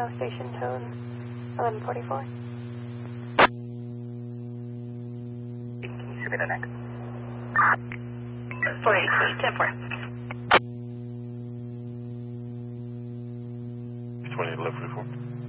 Now station tone 1144. Can you submit an echo? 48, 10-4. 20, 1144.